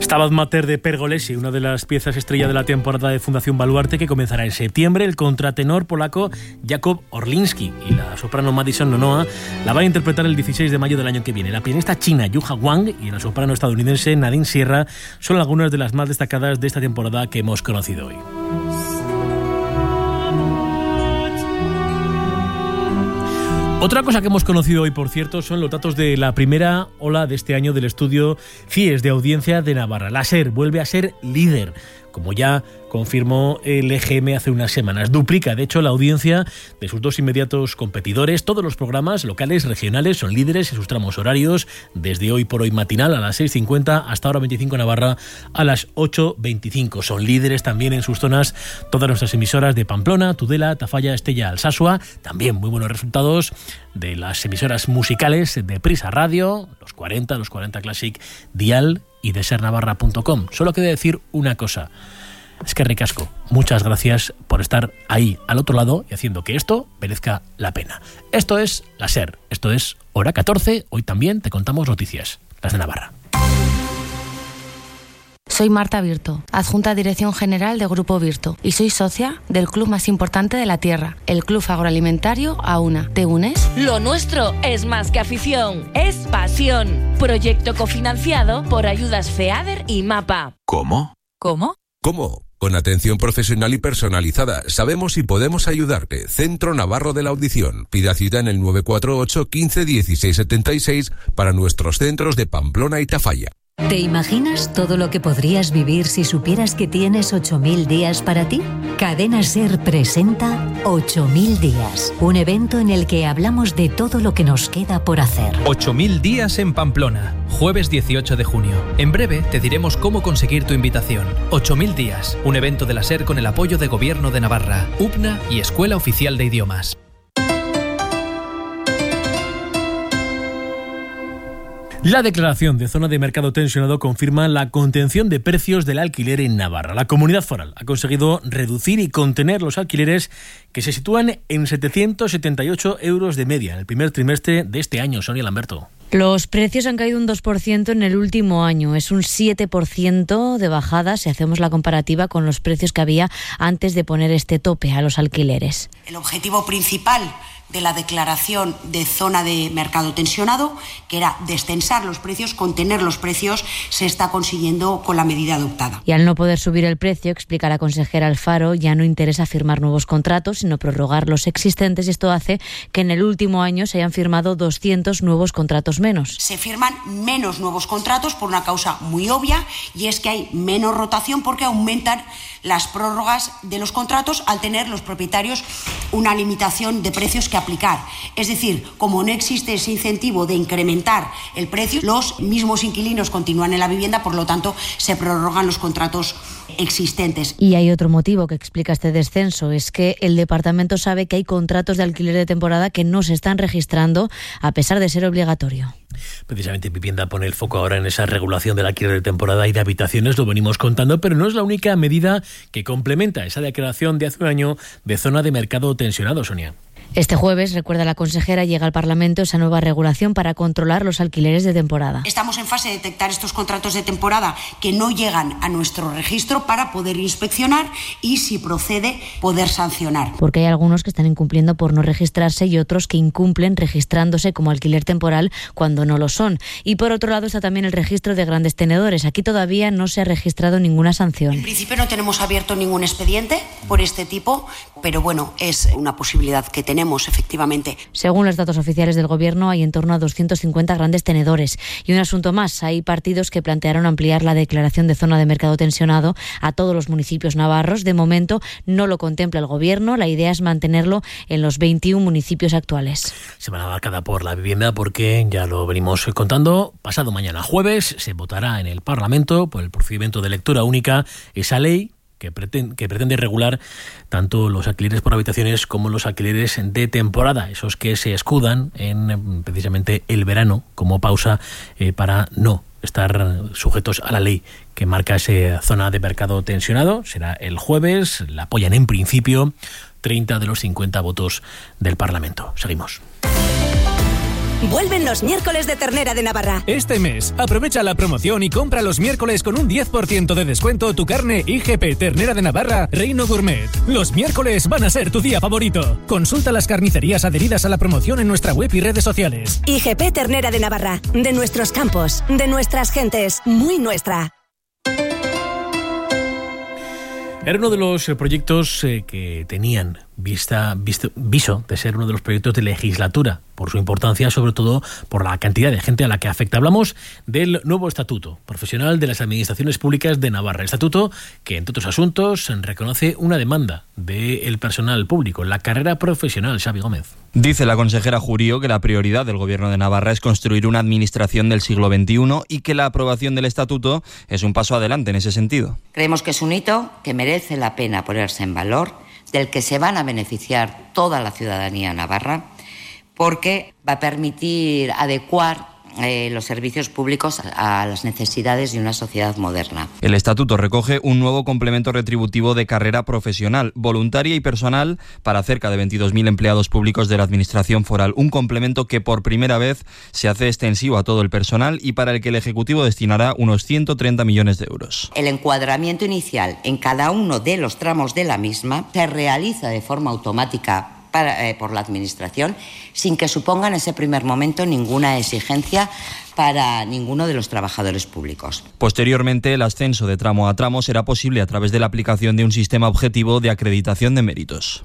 Stabat Mater de Pergolesi, una de las piezas estrella de la temporada de Fundación Baluarte, que comenzará en septiembre. El contratenor polaco Jakub Orlinski y la soprano Madison Nonoa la van a interpretar el 16 de mayo del año que viene. La pianista china Yuha Wang y la soprano estadounidense Nadine Sierra son algunas de las más destacadas de esta temporada que hemos conocido hoy. Otra cosa que hemos conocido hoy, por cierto, son los datos de la primera ola de este año del estudio CIES de audiencia de Navarra. La SER vuelve a ser líder, como ya confirmó el EGM hace unas semanas. Duplica, de hecho, la audiencia de sus dos inmediatos competidores. Todos los programas locales, regionales, son líderes en sus tramos horarios, desde Hoy por Hoy matinal a las 6:50 hasta Hora 25 Navarra a las 8:25. Son líderes también en sus zonas todas nuestras emisoras de Pamplona, Tudela, Tafalla, Estella, Alsasua. También muy buenos resultados de las emisoras musicales de Prisa Radio, los 40 Classic, Dial y de sernavarra.com. Solo queda decir una cosa. Es que ricasco, muchas gracias por estar ahí al otro lado y haciendo que esto merezca la pena. Esto es la SER, esto es Hora 14, hoy también te contamos noticias, las de Navarra. Soy Marta Virto, adjunta a Dirección General de Grupo Virto, y soy socia del club más importante de la tierra, el Club Agroalimentario AUNA. ¿Te unes? Lo nuestro es más que afición, es pasión. Proyecto cofinanciado por ayudas FEADER y MAPA. ¿Cómo? ¿Cómo? ¿Cómo? Con atención profesional y personalizada. Sabemos si podemos ayudarte. Centro Navarro de la Audición. Pida cita en el 948 15 16 76 para nuestros centros de Pamplona y Tafalla. ¿Te imaginas todo lo que podrías vivir si supieras que tienes 8.000 días para ti? Cadena SER presenta 8.000 días, un evento en el que hablamos de todo lo que nos queda por hacer. 8.000 días en Pamplona, jueves 18 de junio. En breve te diremos cómo conseguir tu invitación. 8.000 días, un evento de la SER con el apoyo de Gobierno de Navarra, UPNA y Escuela Oficial de Idiomas. La declaración de zona de mercado tensionado confirma la contención de precios del alquiler en Navarra. La Comunidad Foral ha conseguido reducir y contener los alquileres que se sitúan en 778 euros de media en el primer trimestre de este año. Sonia Lamberto. Los precios han caído un 2% en el último año. Es un 7% de bajada si hacemos la comparativa con los precios que había antes de poner este tope a los alquileres. El objetivo principal de la declaración de zona de mercado tensionado, que era descensar los precios, contener los precios, se está consiguiendo con la medida adoptada. Y al no poder subir el precio, explica la consejera Alfaro, ya no interesa firmar nuevos contratos, sino prorrogar los existentes, y esto hace que en el último año se hayan firmado 200 nuevos contratos menos. Se firman menos nuevos contratos por una causa muy obvia, y es que hay menos rotación porque aumentan las prórrogas de los contratos al tener los propietarios una limitación de precios que aplicar. Es decir, como no existe ese incentivo de incrementar el precio, los mismos inquilinos continúan en la vivienda, por lo tanto se prorrogan los contratos existentes. Y hay otro motivo que explica este descenso, es que el departamento sabe que hay contratos de alquiler de temporada que no se están registrando a pesar de ser obligatorio. Precisamente Vivienda pone el foco ahora en esa regulación del alquiler de temporada y de habitaciones, lo venimos contando, pero no es la única medida que complementa esa declaración de hace un año de zona de mercado tensionado, Sonia. Este jueves, recuerda la consejera, llega al Parlamento esa nueva regulación para controlar los alquileres de temporada. Estamos en fase de detectar estos contratos de temporada que no llegan a nuestro registro para poder inspeccionar y, si procede, poder sancionar. Porque hay algunos que están incumpliendo por no registrarse y otros que incumplen registrándose como alquiler temporal cuando no lo son. Y por otro lado está también el registro de grandes tenedores. Aquí todavía no se ha registrado ninguna sanción. En principio no tenemos abierto ningún expediente por este tipo, pero bueno, es una posibilidad que tenemos, efectivamente. Según los datos oficiales del Gobierno, hay en torno a 250 grandes tenedores. Y un asunto más, hay partidos que plantearon ampliar la declaración de zona de mercado tensionado a todos los municipios navarros. De momento no lo contempla el Gobierno, la idea es mantenerlo en los 21 municipios actuales. Semana marcada por la vivienda porque, ya lo venimos contando, pasado mañana jueves se votará en el Parlamento por el procedimiento de lectura única esa ley que pretende regular tanto los alquileres por habitaciones como los alquileres de temporada, esos que se escudan en precisamente el verano como pausa para no estar sujetos a la ley que marca esa zona de mercado tensionado. Será el jueves, la apoyan en principio 30 de los 50 votos del Parlamento. Seguimos. Vuelven los miércoles de ternera de Navarra. Este mes, aprovecha la promoción y compra los miércoles con un 10% de descuento tu carne IGP Ternera de Navarra Reino Gourmet. Los miércoles van a ser tu día favorito. Consulta las carnicerías adheridas a la promoción en nuestra web y redes sociales. IGP Ternera de Navarra. De nuestros campos, de nuestras gentes, muy nuestra. Era uno de los proyectos que tenían viso de ser uno de los proyectos de legislatura, por su importancia, sobre todo por la cantidad de gente a la que afecta. Hablamos del nuevo Estatuto Profesional de las Administraciones Públicas de Navarra. Estatuto que, entre otros asuntos, reconoce una demanda del personal público, la carrera profesional. Xavi Gómez. Dice la consejera Jurío que la prioridad del Gobierno de Navarra es construir una administración del siglo XXI y que la aprobación del Estatuto es un paso adelante en ese sentido. Creemos que es un hito que merece la pena ponerse en valor, del que se van a beneficiar toda la ciudadanía navarra, porque va a permitir adecuar los servicios públicos a las necesidades de una sociedad moderna. El Estatuto recoge un nuevo complemento retributivo de carrera profesional, voluntaria y personal para cerca de 22.000 empleados públicos de la Administración foral. Un complemento que por primera vez se hace extensivo a todo el personal y para el que el Ejecutivo destinará unos 130 millones de euros. El encuadramiento inicial en cada uno de los tramos de la misma se realiza de forma automática por la Administración, sin que suponga en ese primer momento ninguna exigencia para ninguno de los trabajadores públicos. Posteriormente, el ascenso de tramo a tramo será posible a través de la aplicación de un sistema objetivo de acreditación de méritos.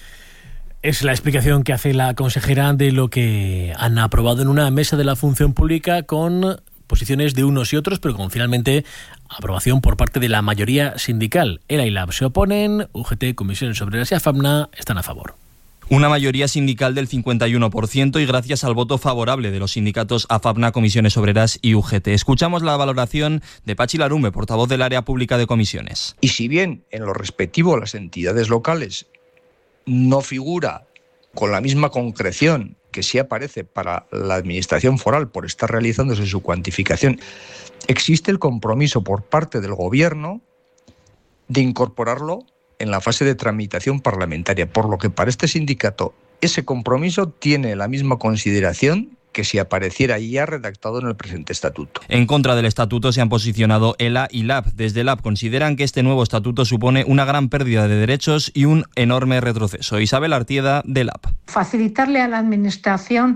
Es la explicación que hace la consejera de lo que han aprobado en una mesa de la función pública con posiciones de unos y otros, pero con finalmente aprobación por parte de la mayoría sindical. ELA y LAB se oponen, UGT, Comisiones Obreras y AFAPNA están a favor. Una mayoría sindical del 51% y gracias al voto favorable de los sindicatos AFAPNA, Comisiones Obreras y UGT. Escuchamos la valoración de Pachi Larumbe, portavoz del área pública de comisiones. Y si bien en lo respectivo a las entidades locales no figura con la misma concreción que sí aparece para la Administración foral por estar realizándose su cuantificación, existe el compromiso por parte del Gobierno de incorporarlo en la fase de tramitación parlamentaria, por lo que para este sindicato ese compromiso tiene la misma consideración que si apareciera ya redactado en el presente estatuto. En contra del estatuto se han posicionado ELA y LAB. Desde LAB consideran que este nuevo estatuto supone una gran pérdida de derechos y un enorme retroceso. Isabel Artieda, de LAB. Facilitarle a la Administración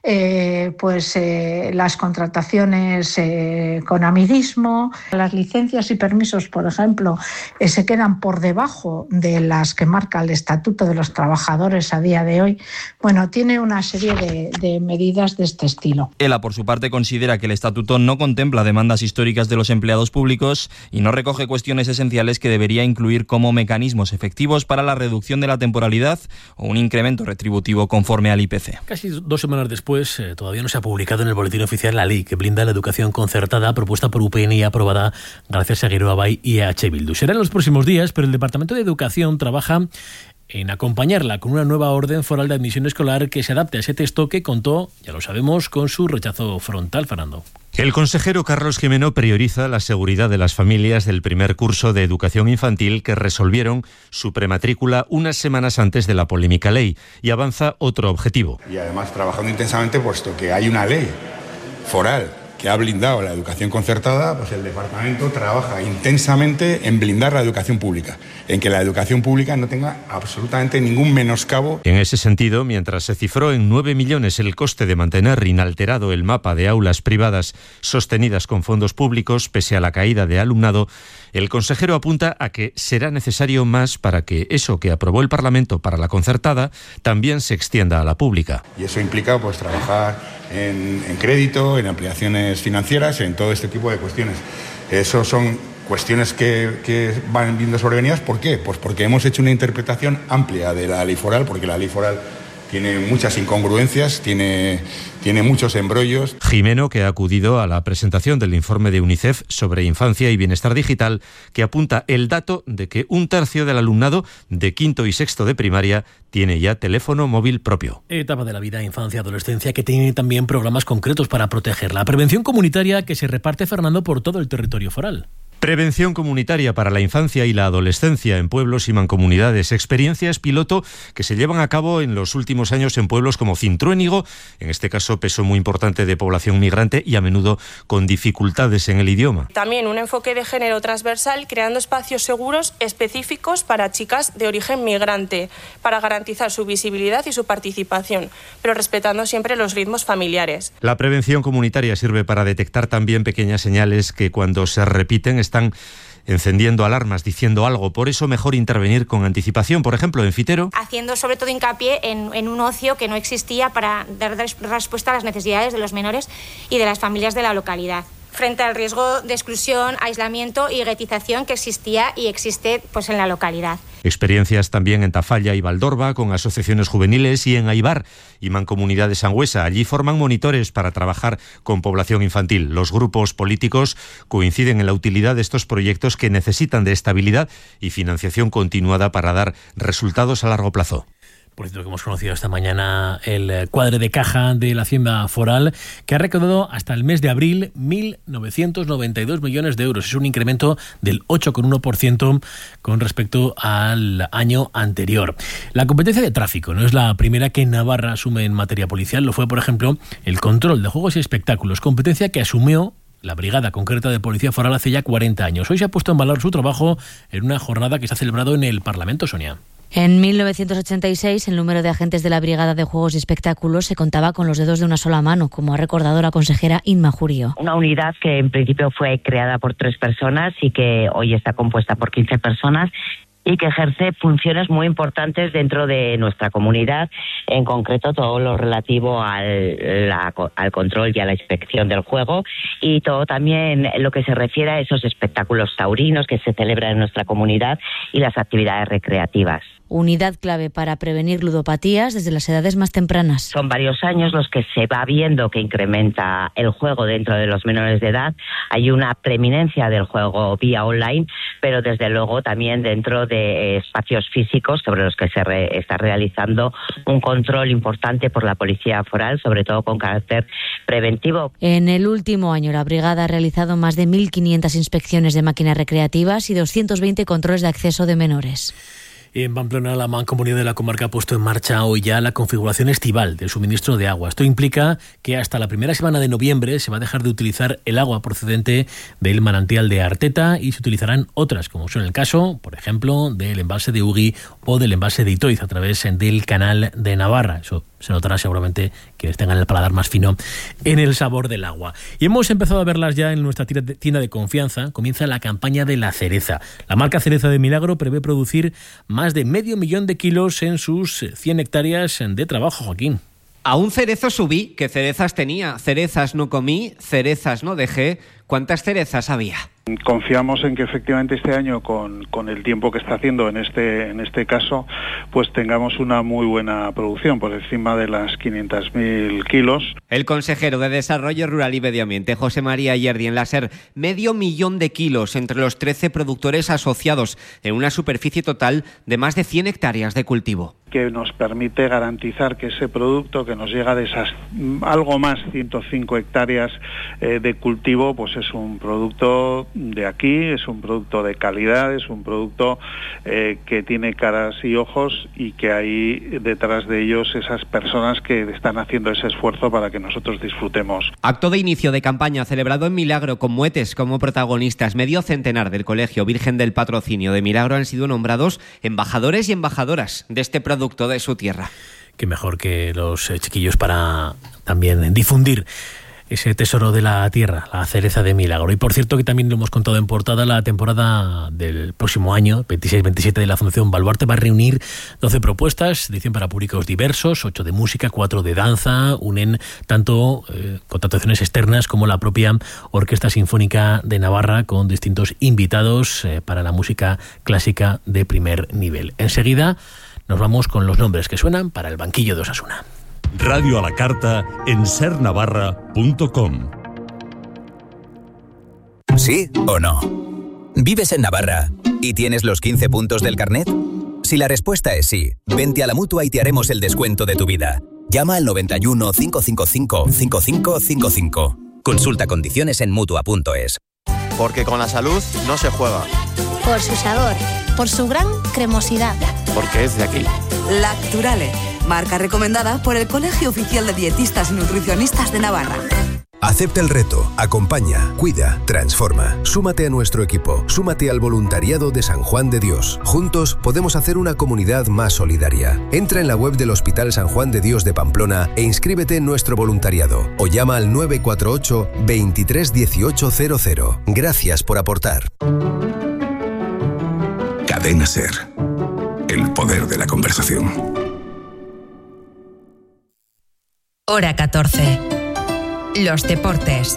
las contrataciones con amiguismo, las licencias y permisos, por ejemplo, se quedan por debajo de las que marca el Estatuto de los Trabajadores a día de hoy. Bueno, tiene una serie de medidas de este estilo. ELA, por su parte, considera que el Estatuto no contempla demandas históricas de los empleados públicos y no recoge cuestiones esenciales que debería incluir como mecanismos efectivos para la reducción de la temporalidad o un incremento retributivo conforme al IPC. Casi 2 semanas después, todavía no se ha publicado en el Boletín Oficial la ley que blinda la educación concertada propuesta por UPN y aprobada gracias a Geroa Bai y a H. Bildu. Será en los próximos días, pero el Departamento de Educación trabaja en acompañarla con una nueva orden foral de admisión escolar que se adapte a ese texto que contó, ya lo sabemos, con su rechazo frontal. Fernando. El consejero Carlos Gimeno prioriza la seguridad de las familias del primer curso de educación infantil que resolvieron su prematrícula unas semanas antes de la polémica ley y avanza otro objetivo. Y además trabajando intensamente, puesto que hay una ley foral que ha blindado la educación concertada, pues el departamento trabaja intensamente en blindar la educación pública, en que la educación pública no tenga absolutamente ningún menoscabo. En ese sentido, mientras se cifró en 9 millones el coste de mantener inalterado el mapa de aulas privadas sostenidas con fondos públicos, pese a la caída de alumnado, el consejero apunta a que será necesario más para que eso que aprobó el Parlamento para la concertada también se extienda a la pública. Y eso implica pues trabajar en crédito, en ampliaciones financieras, en todo este tipo de cuestiones. Eso son cuestiones que van viendo sobrevenidas. ¿Por qué? Pues porque hemos hecho una interpretación amplia de la ley foral, porque la ley foral tiene muchas incongruencias, tiene muchos embrollos. Gimeno, que ha acudido a la presentación del informe de UNICEF sobre infancia y bienestar digital, que apunta el dato de que 1/3 del alumnado de quinto y sexto de primaria tiene ya teléfono móvil propio. Etapa de la vida, infancia, adolescencia, que tiene también programas concretos para proteger la prevención comunitaria que se reparte, Fernando, por todo el territorio foral. Prevención comunitaria para la infancia y la adolescencia en pueblos y mancomunidades. Experiencias piloto que se llevan a cabo en los últimos años en pueblos como Cintruénigo, en este caso peso muy importante de población migrante y a menudo con dificultades en el idioma. También un enfoque de género transversal, creando espacios seguros específicos para chicas de origen migrante, para garantizar su visibilidad y su participación, pero respetando siempre los ritmos familiares. La prevención comunitaria sirve para detectar también pequeñas señales que cuando se repiten están encendiendo alarmas, diciendo algo. Por eso mejor intervenir con anticipación, por ejemplo, en Fitero. Haciendo sobre todo hincapié en un ocio que no existía para dar respuesta a las necesidades de los menores y de las familias de la localidad, frente al riesgo de exclusión, aislamiento y guetización que existía y existe en la localidad. Experiencias también en Tafalla y Valdorba, con asociaciones juveniles, y en Aibar y Mancomunidad de Sangüesa. Allí forman monitores para trabajar con población infantil. Los grupos políticos coinciden en la utilidad de estos proyectos que necesitan de estabilidad y financiación continuada para dar resultados a largo plazo. Por cierto, que hemos conocido esta mañana el cuadre de caja de la Hacienda Foral, que ha recaudado hasta el mes de abril 1.992 millones de euros. Es un incremento del 8,1% con respecto al año anterior. La competencia de tráfico no es la primera que Navarra asume en materia policial. Lo fue, por ejemplo, el control de juegos y espectáculos, competencia que asumió la Brigada Concreta de Policía Foral hace ya 40 años. Hoy se ha puesto en valor su trabajo en una jornada que se ha celebrado en el Parlamento, Sonia. En 1986, el número de agentes de la Brigada de Juegos y Espectáculos se contaba con los dedos de una sola mano, como ha recordado la consejera Inma Jurío. Una unidad que en principio fue creada por 3 personas y que hoy está compuesta por 15 personas y que ejerce funciones muy importantes dentro de nuestra comunidad, en concreto todo lo relativo al control y a la inspección del juego, y todo también lo que se refiere a esos espectáculos taurinos que se celebran en nuestra comunidad y las actividades recreativas. Unidad clave para prevenir ludopatías desde las edades más tempranas. Son varios años los que se va viendo que incrementa el juego dentro de los menores de edad. Hay una preeminencia del juego vía online, pero desde luego también dentro de espacios físicos sobre los que se está realizando un control importante por la Policía Foral, sobre todo con carácter preventivo. En el último año, la Brigada ha realizado más de 1.500 inspecciones de máquinas recreativas y 220 controles de acceso de menores. En Pamplona, la Mancomunidad de la comarca ha puesto en marcha hoy ya la configuración estival del suministro de agua. Esto implica que hasta la primera semana de noviembre se va a dejar de utilizar el agua procedente del manantial de Arteta y se utilizarán otras, como son el caso, por ejemplo, del embalse de Ugui o del embalse de Itoiz a través del canal de Navarra. Eso se notará seguramente quienes tengan el paladar más fino en el sabor del agua. Y hemos empezado a verlas ya en nuestra tienda de confianza. Comienza la campaña de la cereza. La marca Cereza de Milagro prevé producir más de 500.000 de kilos en sus 100 hectáreas de trabajo, Joaquín. A un cerezo subí, que cerezas tenía. Cerezas no comí, cerezas no dejé. ¿Cuántas cerezas había? Confiamos en que efectivamente este año, con el tiempo que está haciendo en este caso, pues tengamos una muy buena producción, por encima de las 500.000 kilos. El consejero de Desarrollo Rural y Medio Ambiente, José María Yerdi, en la SER, 500.000 de kilos entre los 13 productores asociados, en una superficie total de más de 100 hectáreas de cultivo. Que nos permite garantizar que ese producto que nos llega de esas algo más 105 hectáreas de cultivo, pues es un producto de aquí, es un producto de calidad, es un producto que tiene caras y ojos y que hay detrás de ellos esas personas que están haciendo ese esfuerzo para que nosotros disfrutemos. Acto de inicio de campaña celebrado en Milagro con Muetes como protagonistas. Medio centenar del Colegio Virgen del Patrocinio de Milagro han sido nombrados embajadores y embajadoras de este producto de su tierra. Qué mejor que los chiquillos para también difundir ese tesoro de la tierra, la cereza de Milagro. Y por cierto que también lo hemos contado en portada, la temporada del próximo año, 26-27 de la Fundación Baluarte, va a reunir 12 propuestas, edición para públicos diversos, 8 de música, 4 de danza, unen tanto contrataciones externas como la propia Orquesta Sinfónica de Navarra con distintos invitados para la música clásica de primer nivel. Enseguida nos vamos con los nombres que suenan para el banquillo de Osasuna. Radio a la carta en sernavarra.com. ¿Sí o no? ¿Vives en Navarra y tienes los 15 puntos del carnet? Si la respuesta es sí, vente a la Mutua y te haremos el descuento de tu vida. Llama al 91 555 5555. Consulta condiciones en Mutua.es. Porque con la salud no se juega. Por su sabor. Por su gran cremosidad. Porque es de aquí. Lacturale, marca recomendada por el Colegio Oficial de Dietistas y Nutricionistas de Navarra. Acepta el reto, acompaña, cuida, transforma. Súmate a nuestro equipo, súmate al voluntariado de San Juan de Dios. Juntos podemos hacer una comunidad más solidaria. Entra en la web del Hospital San Juan de Dios de Pamplona e inscríbete en nuestro voluntariado o llama al 948 23 18 00. Gracias por aportar. Cadena SER. El poder de la conversación. Hora 14. Los deportes.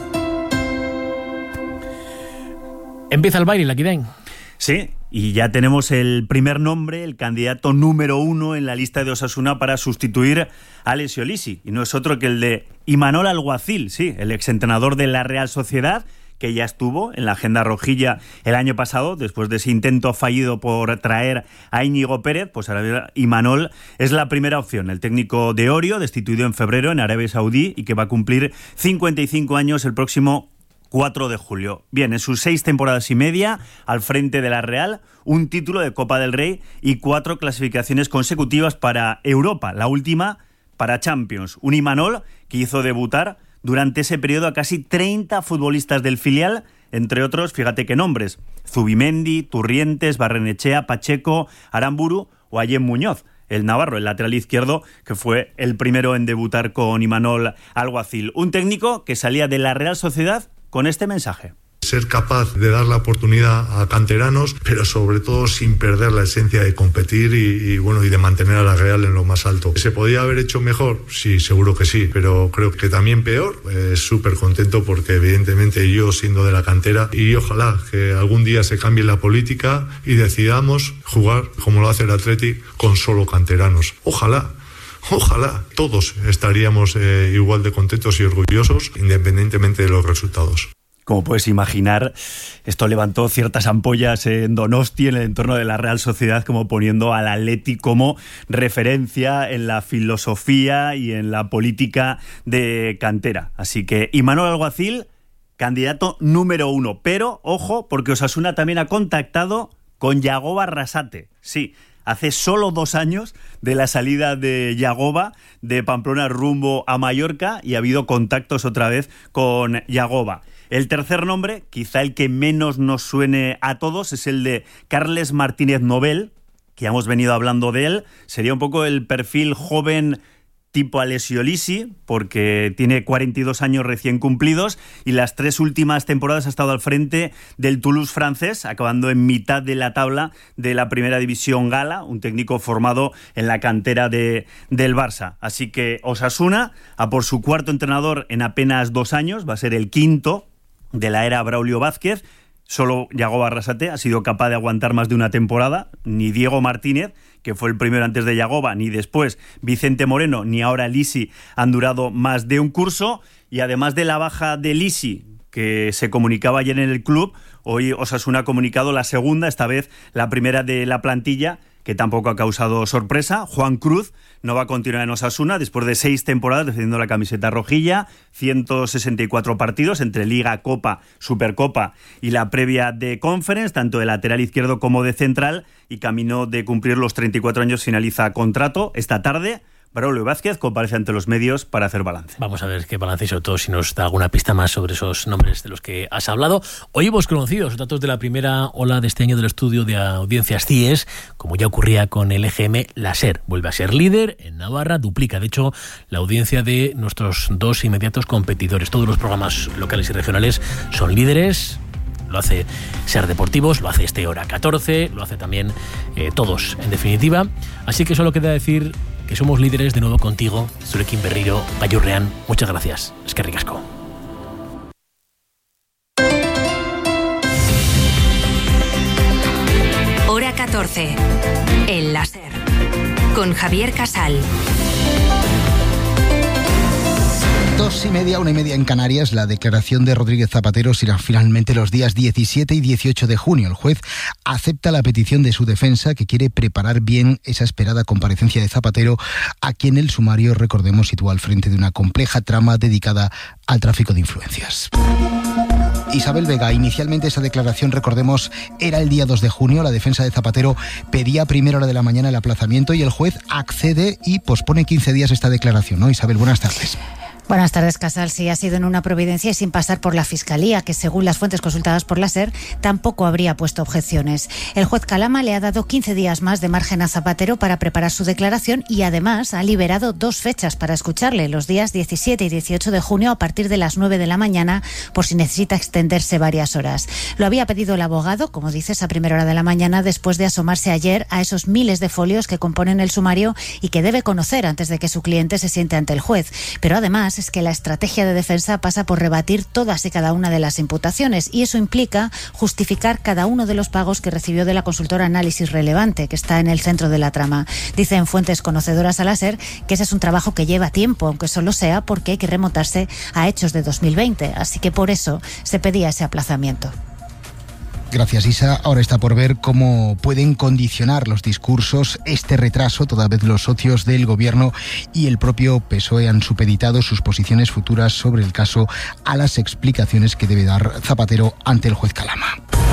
Empieza el baile, Laquidén. Sí, y ya tenemos el primer nombre, el candidato número 1 en la lista de Osasuna para sustituir a Alessio Lisi. Y no es otro que el de Imanol Alguacil, sí, el exentrenador de la Real Sociedad, que ya estuvo en la agenda rojilla el año pasado, después de ese intento fallido por traer a Íñigo Pérez. Pues ahora Imanol es la primera opción, el técnico de Orio, destituido en febrero en Arabia Saudí y que va a cumplir 55 años el próximo 4 de julio. Bien, en sus 6 temporadas y media al frente de la Real, un título de Copa del Rey y 4 clasificaciones consecutivas para Europa, la última para Champions. Un Imanol que hizo debutar durante ese periodo a casi 30 futbolistas del filial, entre otros, fíjate qué nombres: Zubimendi, Turrientes, Barrenechea, Pacheco, Aramburu o Ayem Muñoz, el navarro, el lateral izquierdo, que fue el primero en debutar con Imanol Alguacil. Un técnico que salía de la Real Sociedad con este mensaje. Ser capaz de dar la oportunidad a canteranos, pero sobre todo sin perder la esencia de competir y de mantener a la Real en lo más alto. ¿Se podía haber hecho mejor? Sí, seguro que sí, pero creo que también peor. Súper contento porque evidentemente yo siendo de la cantera, y ojalá que algún día se cambie la política y decidamos jugar, como lo hace el Athletic, con solo canteranos. Ojalá todos estaríamos igual de contentos y orgullosos independientemente de los resultados. Como puedes imaginar, esto levantó ciertas ampollas en Donosti, en el entorno de la Real Sociedad, como poniendo al Athletic como referencia en la filosofía y en la política de cantera. Así que Imanol Alguacil, candidato número 1. Pero, ojo, porque Osasuna también ha contactado con Yagoba Arrasate. Sí, hace solo 2 años de la salida de Yagoba de Pamplona rumbo a Mallorca, y ha habido contactos otra vez con Yagoba. El tercer nombre, quizá el que menos nos suene a todos, es el de Carles Martínez Nobel, que ya hemos venido hablando de él. Sería un poco el perfil joven tipo Alessio Lisi, porque tiene 42 años recién cumplidos y las 3 últimas temporadas ha estado al frente del Toulouse francés, acabando en mitad de la tabla de la primera división gala, un técnico formado en la cantera del Barça. Así que Osasuna, a por su 4º entrenador en apenas 2 años, va a ser el 5º de la era Braulio Vázquez. Solo Yagoba Arrasate ha sido capaz de aguantar más de una temporada. Ni Diego Martínez, que fue el primero antes de Yagoba, ni después Vicente Moreno, ni ahora Lisi han durado más de un curso. Y además de la baja de Lisi, que se comunicaba ayer en el club, hoy Osasuna ha comunicado la segunda, esta vez la primera de la plantilla, que tampoco ha causado sorpresa. Juan Cruz no va a continuar en Osasuna después de 6 temporadas defendiendo la camiseta rojilla, 164 partidos entre Liga, Copa, Supercopa y la previa de Conference, tanto de lateral izquierdo como de central, y camino de cumplir los 34 años finaliza contrato. Esta tarde Braulio Vázquez comparece ante los medios para hacer balance. Vamos a ver qué balance y sobre todo si nos da alguna pista más sobre esos nombres de los que has hablado. Hoy hemos conocido los datos de la primera ola de este año del estudio de audiencias CIES, como ya ocurría con el EGM. La SER vuelve a ser líder en Navarra, duplica de hecho la audiencia de nuestros 2 inmediatos competidores. Todos los programas locales y regionales son líderes. Lo hace SER Deportivos, lo hace este Hora 14, lo hace también todos, en definitiva. Así que solo queda decir que somos líderes de nuevo contigo, Zurekin Berriro, Bayurrean. Muchas gracias. Eskerrik asko. Hora 14. El láser. Con Javier Casal. 2:30, 1:30 en Canarias. La declaración de Rodríguez Zapatero será finalmente los días 17 y 18 de junio. El juez acepta la petición de su defensa, que quiere preparar bien esa esperada comparecencia de Zapatero, a quien el sumario, recordemos, sitúa al frente de una compleja trama dedicada al tráfico de influencias. Isabel Vega, inicialmente esa declaración, recordemos, era el día 2 de junio. La defensa de Zapatero pedía a primera hora de la mañana el aplazamiento y el juez accede y pospone 15 días esta declaración, ¿no? Isabel, buenas tardes. Buenas tardes, Casal. Sí, ha sido en una providencia y sin pasar por la Fiscalía, que según las fuentes consultadas por la SER, tampoco habría puesto objeciones. El juez Calama le ha dado 15 días más de margen a Zapatero para preparar su declaración y además ha liberado 2 fechas para escucharle, los días 17 y 18 de junio a partir de las 9 de la mañana, por si necesita extenderse varias horas. Lo había pedido el abogado, como dices, a primera hora de la mañana, después de asomarse ayer a esos miles de folios que componen el sumario y que debe conocer antes de que su cliente se siente ante el juez. Pero además es que la estrategia de defensa pasa por rebatir todas y cada una de las imputaciones y eso implica justificar cada uno de los pagos que recibió de la consultora Análisis Relevante, que está en el centro de la trama. Dicen fuentes conocedoras a la SER que ese es un trabajo que lleva tiempo, aunque solo sea porque hay que remontarse a hechos de 2020, así que por eso se pedía ese aplazamiento. Gracias, Isa. Ahora está por ver cómo pueden condicionar los discursos este retraso, toda vez los socios del Gobierno y el propio PSOE han supeditado sus posiciones futuras sobre el caso a las explicaciones que debe dar Zapatero ante el juez Calama.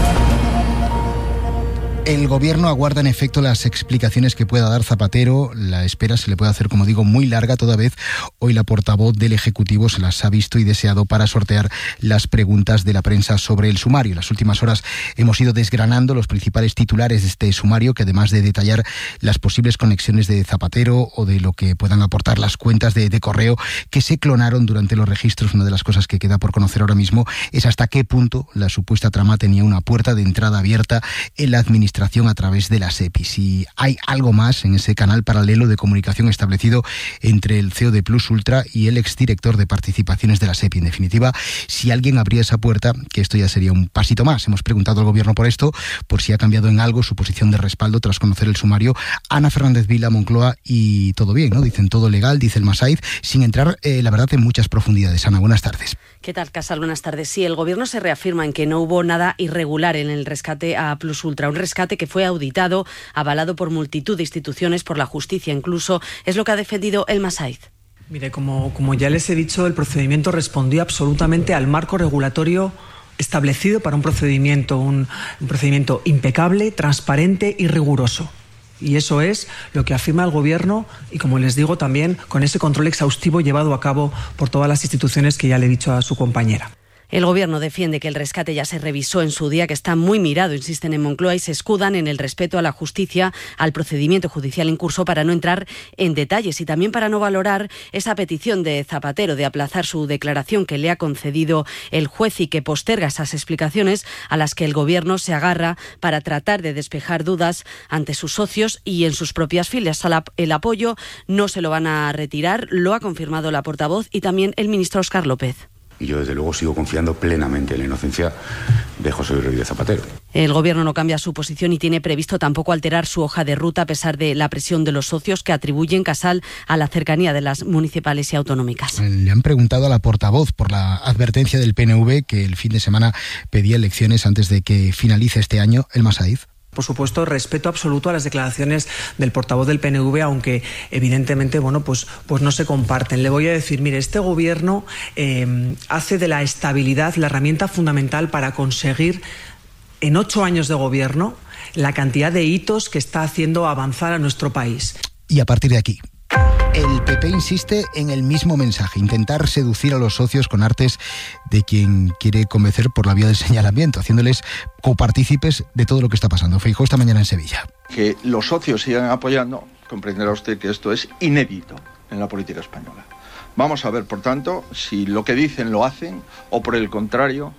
El Gobierno aguarda en efecto las explicaciones que pueda dar Zapatero. La espera se le puede hacer, como digo, muy larga, toda vez hoy la portavoz del Ejecutivo se las ha visto y deseado para sortear las preguntas de la prensa sobre el sumario. En las últimas horas hemos ido desgranando los principales titulares de este sumario, que además de detallar las posibles conexiones de Zapatero o de lo que puedan aportar las cuentas de correo que se clonaron durante los registros, una de las cosas que queda por conocer ahora mismo es hasta qué punto la supuesta trama tenía una puerta de entrada abierta en la administración a través de la SEPI. Si hay algo más en ese canal paralelo de comunicación establecido entre el CEO de Plus Ultra y el exdirector de participaciones de la SEPI. En definitiva, si alguien abría esa puerta, que esto ya sería un pasito más. Hemos preguntado al Gobierno por esto, por si ha cambiado en algo su posición de respaldo tras conocer el sumario. Ana Fernández Vila, Moncloa, y todo bien, ¿no? Dicen todo legal, dice el Masaiz, sin entrar, la verdad, en muchas profundidades. Ana, buenas tardes. ¿Qué tal, Casal? Buenas tardes. Sí, el Gobierno se reafirma en que no hubo nada irregular en el rescate a Plus Ultra, un rescate que fue auditado, avalado por multitud de instituciones, por la justicia incluso, es lo que ha defendido el Masaiz. Mire, como ya les he dicho, el procedimiento respondió absolutamente al marco regulatorio establecido para un procedimiento impecable, transparente y riguroso. Y eso es lo que afirma el Gobierno y, como les digo, también con ese control exhaustivo llevado a cabo por todas las instituciones que ya le he dicho a su compañera. El Gobierno defiende que el rescate ya se revisó en su día, que está muy mirado, insisten en Moncloa, y se escudan en el respeto a la justicia, al procedimiento judicial en curso, para no entrar en detalles y también para no valorar esa petición de Zapatero de aplazar su declaración que le ha concedido el juez y que posterga esas explicaciones a las que el Gobierno se agarra para tratar de despejar dudas ante sus socios y en sus propias filas. El apoyo no se lo van a retirar, lo ha confirmado la portavoz y también el ministro Óscar López. Y yo, desde luego, sigo confiando plenamente en la inocencia de José Luis Rodríguez Zapatero. El Gobierno no cambia su posición y tiene previsto tampoco alterar su hoja de ruta a pesar de la presión de los socios que atribuyen, Casal, a la cercanía de las municipales y autonómicas. Le han preguntado a la portavoz por la advertencia del PNV que el fin de semana pedía elecciones antes de que finalice este año. El Masaiz. Por supuesto, respeto absoluto a las declaraciones del portavoz del PNV, aunque evidentemente, pues no se comparten. Le voy a decir, mire, este Gobierno hace de la estabilidad la herramienta fundamental para conseguir en 8 años de gobierno la cantidad de hitos que está haciendo avanzar a nuestro país. Y a partir de aquí, el PP insiste en el mismo mensaje, intentar seducir a los socios con artes de quien quiere convencer por la vía del señalamiento, haciéndoles copartícipes de todo lo que está pasando. Feijóo esta mañana en Sevilla. Que los socios sigan apoyando, comprenderá usted que esto es inédito en la política española. Vamos a ver, por tanto, si lo que dicen lo hacen o, por el contrario,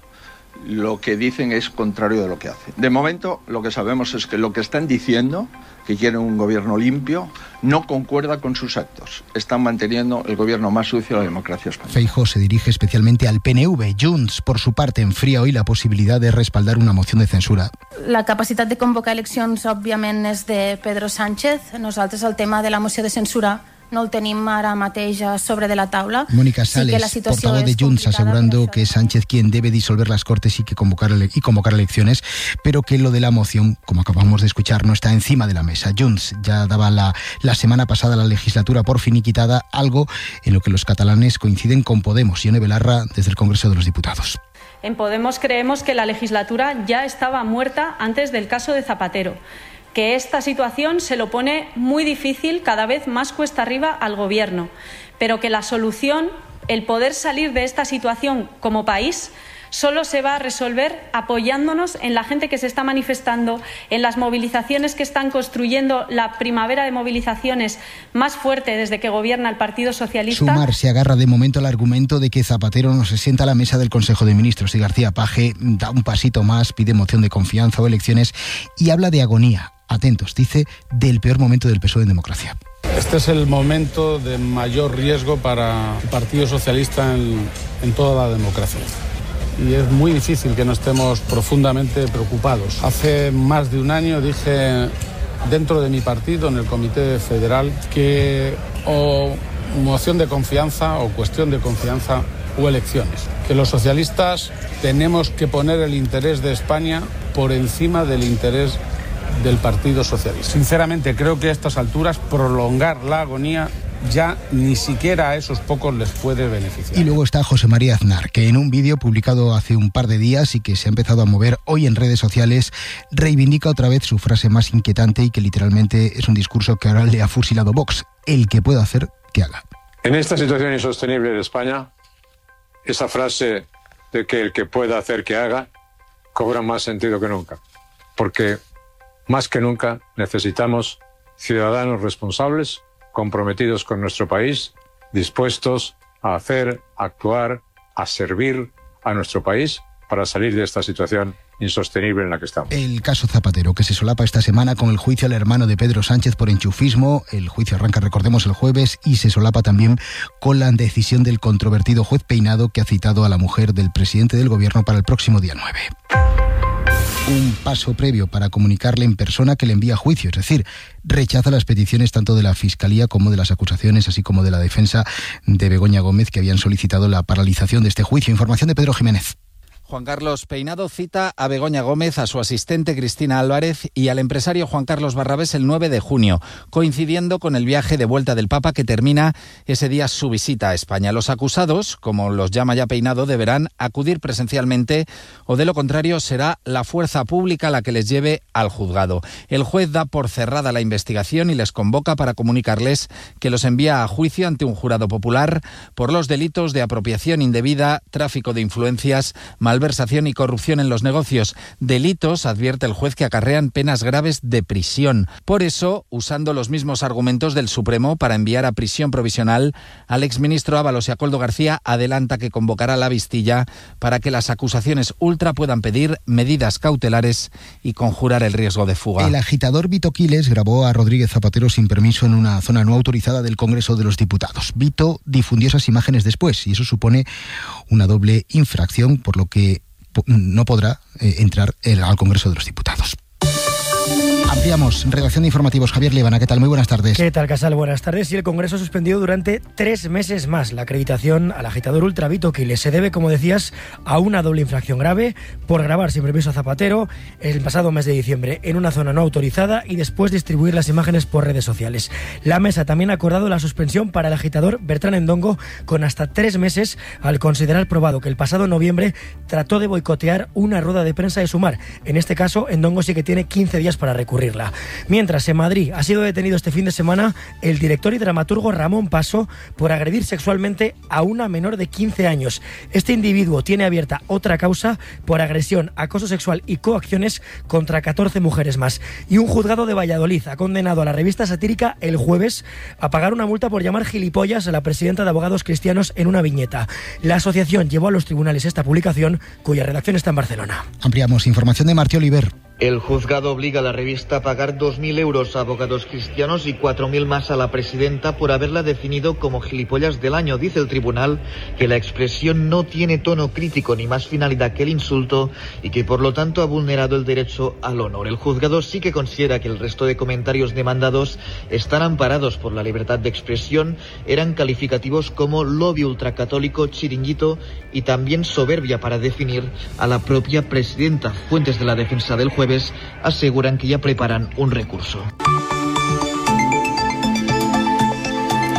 lo que dicen es contrario de lo que hacen. De momento, lo que sabemos es que lo que están diciendo, que quieren un gobierno limpio, no concuerda con sus actos. Están manteniendo el gobierno más sucio de la democracia española. Feijóo se dirige especialmente al PNV. Junts, por su parte, enfría hoy la posibilidad de respaldar una moción de censura. La capacitat de convocar eleccions, òbviament, és de Pedro Sánchez. Nosaltres el tema de la moció de censura no el tenim ara mateix sobre de la taula. Mónica Sales, portavoz de Junts, asegurando que es Sánchez quien debe disolver las Cortes y convocar elecciones, pero que lo de la moción, como acabamos de escuchar, no está encima de la mesa. Junts ya daba la semana pasada la legislatura por finiquitada, algo en lo que los catalanes coinciden con Podemos. Ione Belarra, desde el Congreso de los Diputados. En Podemos creemos que la legislatura ya estaba muerta antes del caso de Zapatero, que esta situación se lo pone muy difícil, cada vez más cuesta arriba al Gobierno, pero que la solución, el poder salir de esta situación como país, solo se va a resolver apoyándonos en la gente que se está manifestando, en las movilizaciones que están construyendo la primavera de movilizaciones más fuerte desde que gobierna el Partido Socialista. Sumar se agarra de momento al argumento de que Zapatero no se sienta a la mesa del Consejo de Ministros y García Paje da un pasito más, pide moción de confianza o elecciones y habla de agonía. Atentos, dice, del peor momento del PSOE en democracia. Este es el momento de mayor riesgo para el Partido Socialista en toda la democracia. Y es muy difícil que no estemos profundamente preocupados. Hace más de un año dije dentro de mi partido, en el Comité Federal, que o moción de confianza o cuestión de confianza o elecciones. Que los socialistas tenemos que poner el interés de España por encima del interés del Partido Socialista. Sinceramente creo que a estas alturas prolongar la agonía ya ni siquiera a esos pocos les puede beneficiar. Y luego está José María Aznar, que en un vídeo publicado hace un par de días y que se ha empezado a mover hoy en redes sociales, reivindica otra vez su frase más inquietante y que literalmente es un discurso que ahora le ha fusilado Vox. El que pueda hacer, que haga. En esta situación insostenible de España, esa frase de que el que pueda hacer, que haga, cobra más sentido que nunca. Porque más que nunca necesitamos ciudadanos responsables, comprometidos con nuestro país, dispuestos a hacer, a actuar, a servir a nuestro país para salir de esta situación insostenible en la que estamos. El caso Zapatero, que se solapa esta semana con el juicio al hermano de Pedro Sánchez por enchufismo. El juicio arranca, recordemos, el jueves y se solapa también con la decisión del controvertido juez Peinado, que ha citado a la mujer del presidente del Gobierno para el próximo día 9. Un paso previo para comunicarle en persona que le envía a juicio, es decir, rechaza las peticiones tanto de la Fiscalía como de las acusaciones, así como de la defensa de Begoña Gómez, que habían solicitado la paralización de este juicio. Información de Pedro Jiménez. Juan Carlos Peinado cita a Begoña Gómez, a su asistente Cristina Álvarez y al empresario Juan Carlos Barrabés el 9 de junio, coincidiendo con el viaje de vuelta del Papa que termina ese día su visita a España. Los acusados, como los llama ya Peinado, deberán acudir presencialmente o de lo contrario será la fuerza pública la que les lleve al juzgado. El juez da por cerrada la investigación y les convoca para comunicarles que los envía a juicio ante un jurado popular por los delitos de apropiación indebida, tráfico de influencias, malversación y corrupción en los negocios, delitos, advierte el juez, que acarrean penas graves de prisión. Por eso, usando los mismos argumentos del Supremo para enviar a prisión provisional al exministro Ábalos y a Koldo García, adelanta que convocará la vistilla para que las acusaciones ultra puedan pedir medidas cautelares y conjurar el riesgo de fuga. El agitador Vito Quiles grabó a Rodríguez Zapatero sin permiso en una zona no autorizada del Congreso de los Diputados. Vito difundió esas imágenes después y eso supone una doble infracción, por lo que no podrá entrar al Congreso de los Diputados. Ampliamos. Redacción de informativos. Javier Líbana, ¿qué tal? Muy buenas tardes. ¿Qué tal, Casal? Buenas tardes. Y el Congreso ha suspendido durante 3 meses más la acreditación al agitador ultra Vito Quiles. Se debe, como decías, a una doble infracción grave por grabar sin permiso a Zapatero el pasado mes de diciembre en una zona no autorizada y después distribuir las imágenes por redes sociales. La mesa también ha acordado la suspensión para el agitador Bertrán Endongo con hasta 3 meses al considerar probado que el pasado noviembre trató de boicotear una rueda de prensa de Sumar. En este caso, Endongo sí que tiene 15 días para recurrirla. Mientras, en Madrid ha sido detenido este fin de semana el director y dramaturgo Ramón Paso por agredir sexualmente a una menor de 15 años. Este individuo tiene abierta otra causa por agresión, acoso sexual y coacciones contra 14 mujeres más. Y un juzgado de Valladolid ha condenado a la revista satírica El Jueves a pagar una multa por llamar gilipollas a la presidenta de Abogados Cristianos en una viñeta. La asociación llevó a los tribunales esta publicación, cuya redacción está en Barcelona. Ampliamos. Información de Martí Oliver. El juzgado obliga a la revista a pagar 2.000 euros a Abogados Cristianos y 4.000 más a la presidenta por haberla definido como gilipollas del año. Dice el tribunal que la expresión no tiene tono crítico ni más finalidad que el insulto y que por lo tanto ha vulnerado el derecho al honor. El juzgado sí que considera que el resto de comentarios demandados están amparados por la libertad de expresión, eran calificativos como lobby ultracatólico, chiringuito y también soberbia para definir a la propia presidenta. Fuentes de la defensa del jueves aseguran que ya preparan un recurso.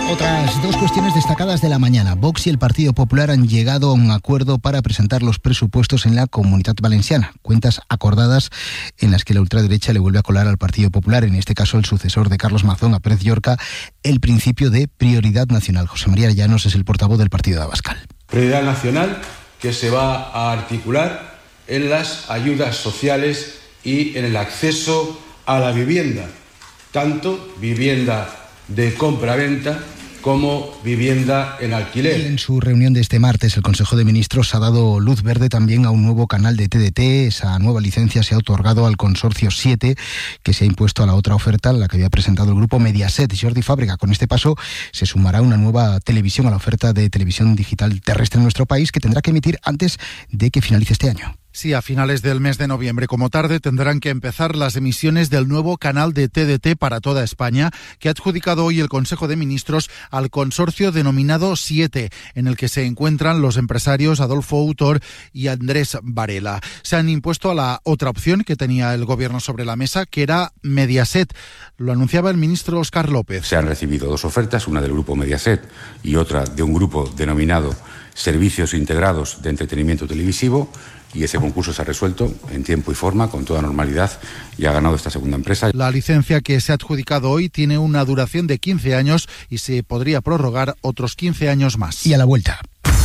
Otras dos cuestiones destacadas de la mañana. Vox y el Partido Popular han llegado a un acuerdo para presentar los presupuestos en la Comunitat Valenciana. Cuentas acordadas en las que la ultraderecha le vuelve a colar al Partido Popular, en este caso el sucesor de Carlos Mazón, a Pérez Llorca, el principio de prioridad nacional. José María Llanos es el portavoz del partido de Abascal. Prioridad nacional que se va a articular en las ayudas sociales y en el acceso a la vivienda, tanto vivienda de compra-venta como vivienda en alquiler. Y en su reunión de este martes, el Consejo de Ministros ha dado luz verde también a un nuevo canal de TDT. Esa nueva licencia se ha otorgado al Consorcio 7, que se ha impuesto a la otra oferta, la que había presentado el grupo Mediaset. Jordi Fábrega, con este paso se sumará una nueva televisión a la oferta de televisión digital terrestre en nuestro país, que tendrá que emitir antes de que finalice este año. Sí, a finales del mes de noviembre, como tarde, tendrán que empezar las emisiones del nuevo canal de TDT para toda España, que ha adjudicado hoy el Consejo de Ministros al consorcio denominado 7, en el que se encuentran los empresarios Adolfo Autor y Andrés Varela. Se han impuesto a la otra opción que tenía el Gobierno sobre la mesa, que era Mediaset. Lo anunciaba el ministro Óscar López. Se han recibido dos ofertas, una del grupo Mediaset y otra de un grupo denominado Servicios Integrados de Entretenimiento Televisivo, y ese concurso se ha resuelto en tiempo y forma, con toda normalidad, y ha ganado esta segunda empresa. La licencia que se ha adjudicado hoy tiene una duración de 15 años y se podría prorrogar otros 15 años más. Y a la vuelta.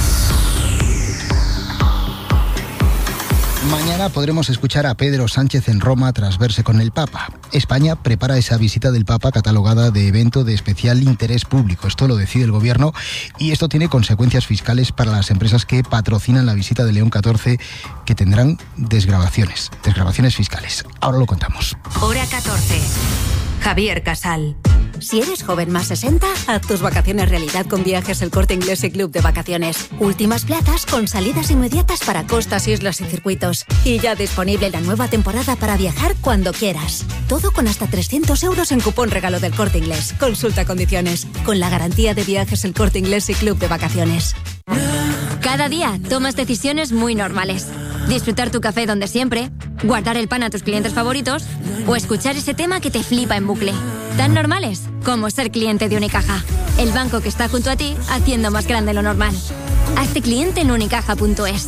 Mañana podremos escuchar a Pedro Sánchez en Roma tras verse con el Papa. España prepara esa visita del Papa catalogada de evento de especial interés público. Esto lo decide el Gobierno y esto tiene consecuencias fiscales para las empresas que patrocinan la visita de León XIV, que tendrán desgravaciones fiscales. Ahora lo contamos. Hora 14. Javier Casal. Si eres joven más 60, haz tus vacaciones realidad con Viajes El Corte Inglés y Club de Vacaciones. Últimas plazas con salidas inmediatas para costas, islas y circuitos. Y ya disponible la nueva temporada para viajar cuando quieras. Todo con hasta 300 euros en cupón regalo del Corte Inglés. Consulta condiciones. Con la garantía de Viajes El Corte Inglés y Club de Vacaciones. Cada día tomas decisiones muy normales. Disfrutar tu café donde siempre, guardar el pan a tus clientes favoritos o escuchar ese tema que te flipa en bucle. Tan normales como ser cliente de Unicaja, el banco que está junto a ti haciendo más grande lo normal. Hazte cliente en unicaja.es.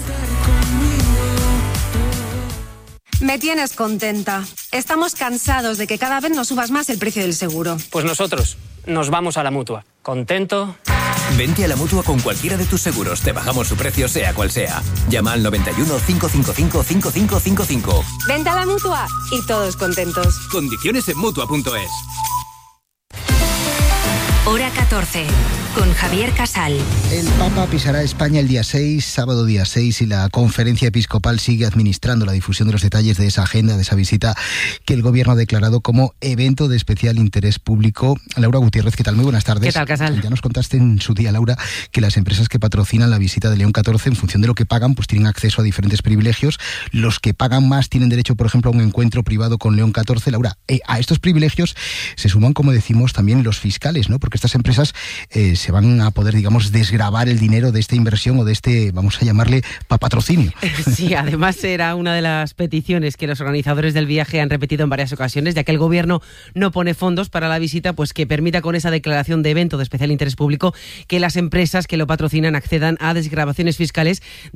Me tienes contenta. Estamos cansados de que cada vez nos subas más el precio del seguro. Pues nosotros nos vamos a la Mutua. ¿Contento? Vente a la Mutua con cualquiera de tus seguros. Te bajamos su precio, sea cual sea. Llama al 91 555 5555. Vente a la Mutua y todos contentos. Condiciones en Mutua.es. Hora 14. Con Javier Casal. El Papa pisará España el día 6, sábado día 6, y la Conferencia Episcopal sigue administrando la difusión de los detalles de esa agenda, de esa visita que el Gobierno ha declarado como evento de especial interés público. Laura Gutiérrez, ¿qué tal? Muy buenas tardes. ¿Qué tal, Casal? Ya nos contaste en su día, Laura, que las empresas que patrocinan la visita de León XIV, en función de lo que pagan, pues tienen acceso a diferentes privilegios. Los que pagan más tienen derecho, por ejemplo, a un encuentro privado con León XIV. Laura, a estos privilegios se suman, como decimos, también los fiscales, ¿no? Porque estas empresas se van a poder, digamos, desgravar el dinero de esta inversión o de este, vamos a llamarle, patrocinio. Sí, además era una de las peticiones que los organizadores del viaje han repetido en varias ocasiones, ya que el Gobierno no pone fondos para la visita, pues que permita con esa declaración de evento de especial interés público que las empresas que lo patrocinan accedan a desgravaciones fiscales